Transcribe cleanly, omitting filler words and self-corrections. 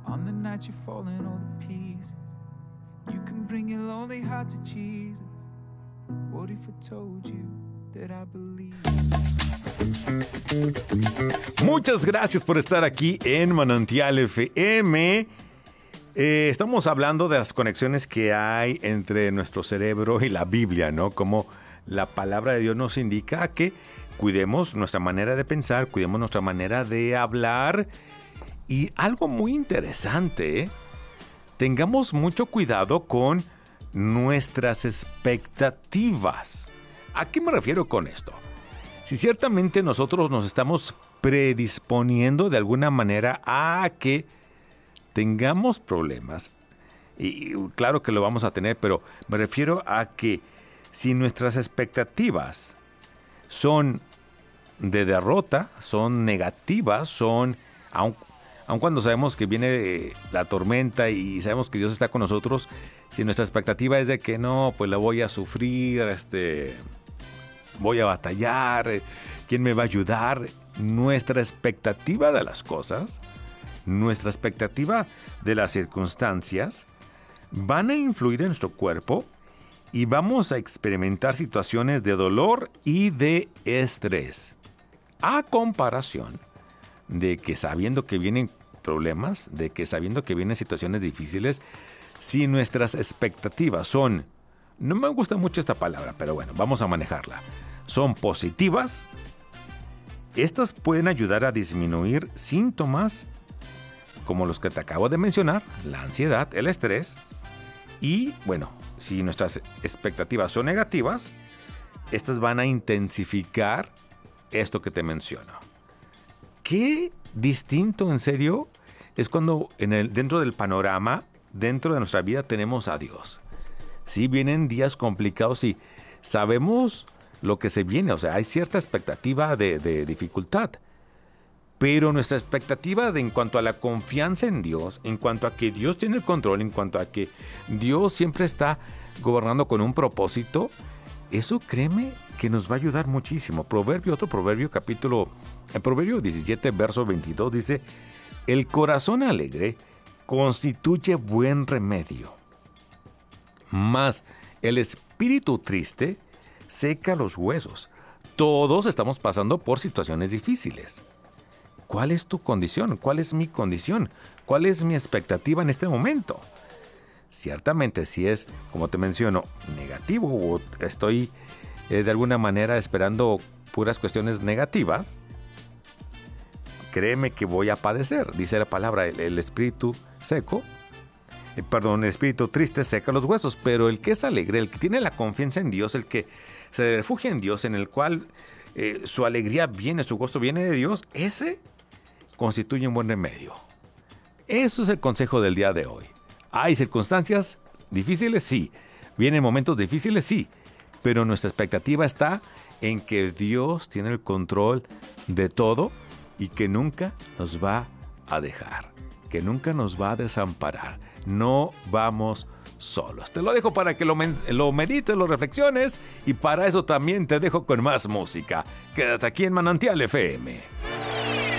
On the night you're falling all to pieces, you can bring your lonely heart to Jesus. What if I told you that I believe? Muchas gracias por estar aquí en Manantial FM. Estamos hablando de las conexiones que hay entre nuestro cerebro y la Biblia, ¿no? Como la palabra de Dios nos indica que cuidemos nuestra manera de pensar, cuidemos nuestra manera de hablar. Y algo muy interesante, ¿eh? Tengamos mucho cuidado con nuestras expectativas. ¿A qué me refiero con esto? Si ciertamente nosotros nos estamos predisponiendo de alguna manera a que tengamos problemas, y claro que lo vamos a tener, pero me refiero a que si nuestras expectativas son de derrota, son negativas, son, aun cuando sabemos que viene la tormenta y sabemos que Dios está con nosotros, si nuestra expectativa es de que no, pues la voy a sufrir, voy a batallar, ¿quién me va a ayudar? Nuestra expectativa de las cosas, nuestra expectativa de las circunstancias van a influir en nuestro cuerpo y vamos a experimentar situaciones de dolor y de estrés. A comparación de que sabiendo que vienen problemas, de que sabiendo que vienen situaciones difíciles, si nuestras expectativas son, no me gusta mucho esta palabra, pero bueno, vamos a manejarla, son positivas, estas pueden ayudar a disminuir síntomas como los que te acabo de mencionar, la ansiedad, el estrés, y bueno, si nuestras expectativas son negativas, estas van a intensificar esto que te menciono. Qué distinto, en serio, es cuando dentro del panorama, dentro de nuestra vida tenemos a Dios. Sí, vienen días complicados y sabemos lo que se viene, o sea, hay cierta expectativa de dificultad. Pero nuestra expectativa en cuanto a la confianza en Dios, en cuanto a que Dios tiene el control, en cuanto a que Dios siempre está gobernando con un propósito, eso créeme que nos va a ayudar muchísimo. Proverbio 17, verso 22 dice, el corazón alegre constituye buen remedio, mas el espíritu triste seca los huesos. Todos estamos pasando por situaciones difíciles. ¿Cuál es tu condición? ¿Cuál es mi condición? ¿Cuál es mi expectativa en este momento? Ciertamente, si es, como te menciono, negativo o estoy de alguna manera esperando puras cuestiones negativas, créeme que voy a padecer. Dice la palabra, el espíritu seco, el espíritu triste seca los huesos, pero el que es alegre, el que tiene la confianza en Dios, el que se refugia en Dios, en el cual su alegría viene, su gozo viene de Dios, ese constituye un buen remedio. Eso es el consejo del día de hoy. ¿Hay circunstancias difíciles? Sí. ¿Vienen momentos difíciles? Sí. Pero nuestra expectativa está en que Dios tiene el control de todo y que nunca nos va a dejar, que nunca nos va a desamparar. No vamos solos. Te lo dejo para que lo medites, lo reflexiones, y para eso también te dejo con más música. Quédate aquí en Manantial FM.